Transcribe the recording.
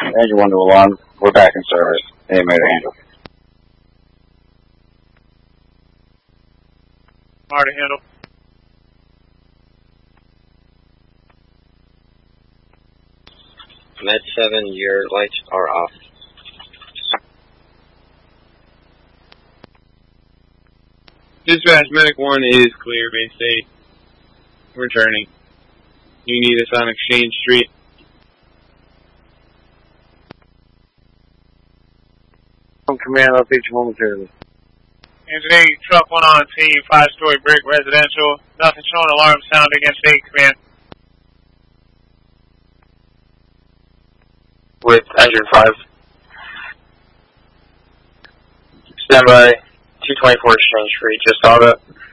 Engine 1 to alarm. We're back in service. AMA to handle. R to handle. Med 7, your lights are off. Dispatch, Medic 1 is clear, base 8. Returning. You need us on Exchange Street. Command, I'll update you momentarily. Engine 8, truck 1 on scene, 5-story brick residential. Nothing showing alarm sound against 8 command. With engine 5. Standby, 224 Exchange Street, just saw that.